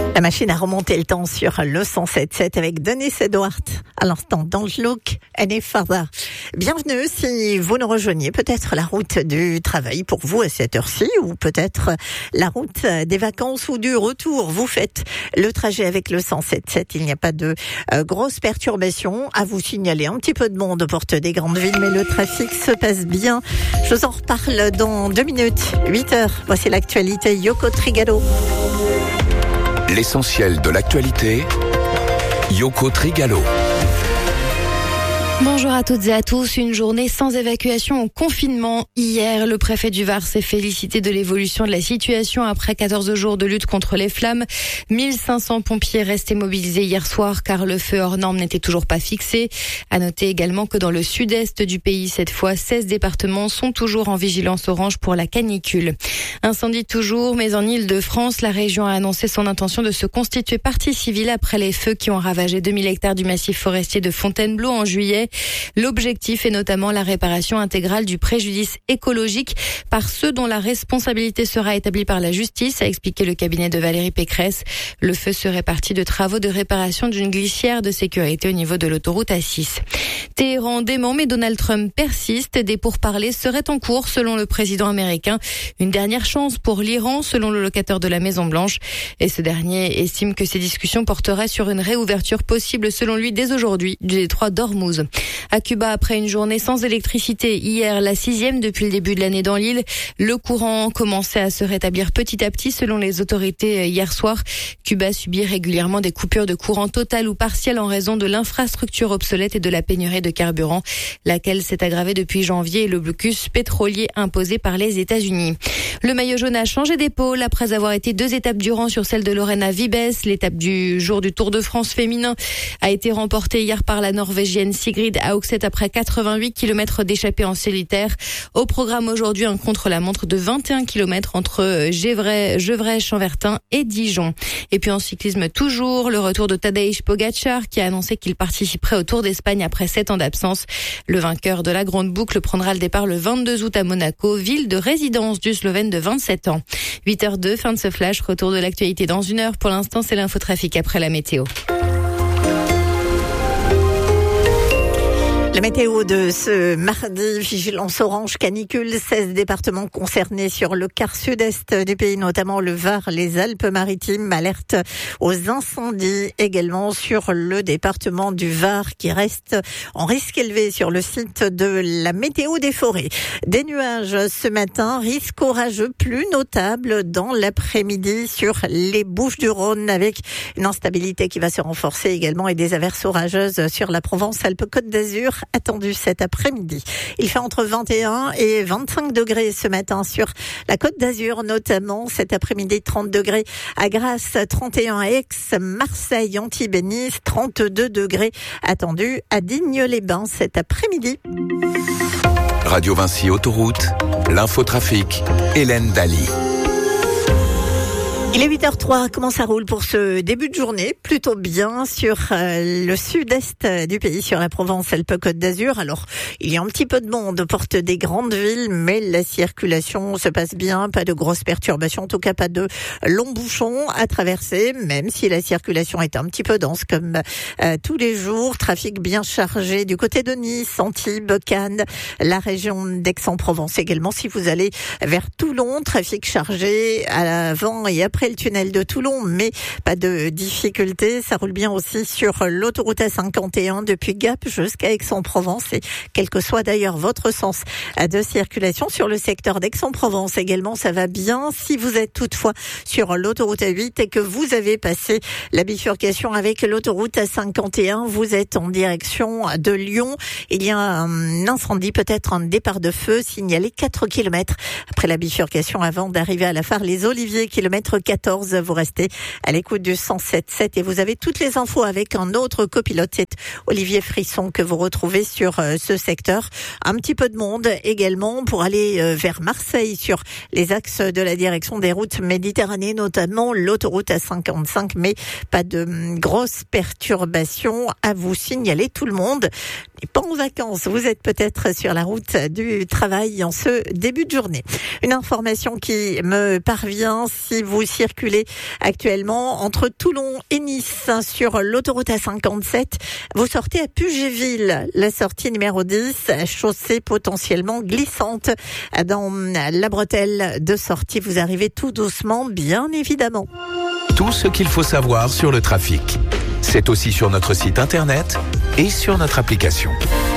La machine a remonté le temps sur le 107.7 avec Denis Edward. À l'instant, Don't Look Any Further. Bienvenue si vous nous rejoignez. Peut-être la route du travail pour vous à cette heure-ci, ou peut-être la route des vacances ou du retour. Vous faites le trajet avec le 107.7. Il n'y a pas de grosses perturbations à vous signaler. Un petit peu de monde aux portes des grandes villes, mais le trafic se passe bien. Je vous en reparle dans 2 minutes, 8h. Voici l'actualité. Yoko Trigalo. L'essentiel de l'actualité, Yoko Trigalo. Bonjour à toutes et à tous. Une journée sans évacuation au confinement. Hier, le préfet du Var s'est félicité de l'évolution de la situation après 14 jours de lutte contre les flammes. 1500 pompiers restaient mobilisés hier soir car le feu hors norme n'était toujours pas fixé. À noter également que dans le sud-est du pays, cette fois, 16 départements sont toujours en vigilance orange pour la canicule. Incendie toujours, mais en Île-de-France, la région a annoncé son intention de se constituer partie civile après les feux qui ont ravagé 2000 hectares du massif forestier de Fontainebleau en juillet. L'objectif est notamment la réparation intégrale du préjudice écologique par ceux dont la responsabilité sera établie par la justice, a expliqué le cabinet de Valérie Pécresse. Le feu serait parti de travaux de réparation d'une glissière de sécurité au niveau de l'autoroute A6. Téhéran dément, mais Donald Trump persiste. Des pourparlers seraient en cours selon le président américain. Une dernière chance pour l'Iran selon le locataire de la Maison-Blanche. Et ce dernier estime que ces discussions porteraient sur une réouverture possible selon lui dès aujourd'hui du détroit d'Ormuz. À Cuba, après une journée sans électricité, hier la 6e depuis le début de l'année dans l'île, le courant commençait à se rétablir petit à petit selon les autorités hier soir. Cuba subit régulièrement des coupures de courant totales ou partielles en raison de l'infrastructure obsolète et de la pénurie de carburant, laquelle s'est aggravée depuis janvier et le blocus pétrolier imposé par les États-Unis. Le maillot jaune a changé d'épaule après avoir été 2 étapes du rang sur celle de Lorena Vibes. L'étape du jour du Tour de France féminin a été remportée hier par la Norvégienne Sigrid Haugset après 88 km d'échappée en solitaire. Au programme aujourd'hui, un contre-la-montre de 21 km entre Gevrey, Chambertin et Dijon. Et puis en cyclisme toujours, le retour de Tadej Pogačar qui a annoncé qu'il participerait au Tour d'Espagne après 7 ans d'absence. Le vainqueur de la grande boucle prendra le départ le 22 août à Monaco, ville de résidence du Slovène de 27 ans. 8h02, fin de ce flash, retour de l'actualité dans 1 heure. Pour l'instant, c'est l'infotrafic après la météo. La météo de ce mardi, vigilance orange canicule, 16 départements concernés sur le quart sud-est du pays, notamment le Var, les Alpes-Maritimes, alerte aux incendies également sur le département du Var qui reste en risque élevé sur le site de la météo des forêts. Des nuages ce matin, risque orageux plus notable dans l'après-midi sur les Bouches-du-Rhône avec une instabilité qui va se renforcer également et des averses orageuses sur la Provence-Alpes-Côte d'Azur attendu cet après-midi. Il fait entre 21 et 25 degrés ce matin sur la Côte d'Azur, notamment cet après-midi 30 degrés à Grasse, 31 à Aix, Marseille, Antibes et Nice, 32 degrés attendus à Digne-les-Bains cet après-midi. Radio Vinci Autoroute, l'infotrafic, Hélène Daly. Il est 8h03, comment ça roule pour ce début de journée? Plutôt bien sur le sud-est du pays, sur la Provence-Alpes-Côte d'Azur. Alors, il y a un petit peu de monde aux portes des grandes villes, mais la circulation se passe bien, pas de grosses perturbations, en tout cas pas de longs bouchons à traverser, même si la circulation est un petit peu dense comme tous les jours. Trafic bien chargé du côté de Nice, Antibes, Cannes, la région d'Aix-en-Provence également. Si vous allez vers Toulon, trafic chargé à l'avant et après le tunnel de Toulon, mais pas de difficulté. Ça roule bien aussi sur l'autoroute A51 depuis Gap jusqu'à Aix-en-Provence et quel que soit d'ailleurs votre sens de circulation sur le secteur d'Aix-en-Provence également, ça va bien. Si vous êtes toutefois sur l'autoroute A8 et que vous avez passé la bifurcation avec l'autoroute A51, vous êtes en direction de Lyon. Il y a un incendie, peut-être un départ de feu signalé 4 km après la bifurcation avant d'arriver à la Phare Les Oliviers, kilomètre 14. Vous restez à l'écoute du 107.7 et vous avez toutes les infos avec un autre copilote, c'est Olivier Frisson que vous retrouvez sur ce secteur. Un petit peu de monde également pour aller vers Marseille sur les axes de la direction des routes Méditerranée, notamment l'autoroute A55, mais pas de grosses perturbations à vous signaler. Tout le monde n'est pas en vacances. Vous êtes peut-être sur la route du travail en ce début de journée. Une information qui me parvient, si vous circulez actuellement entre Toulon et Nice sur l'autoroute A57. Vous sortez à Pugéville, la sortie numéro 10, chaussée potentiellement glissante. Dans la bretelle de sortie, vous arrivez tout doucement, bien évidemment. Tout ce qu'il faut savoir sur le trafic. C'est aussi sur notre site internet et sur notre application.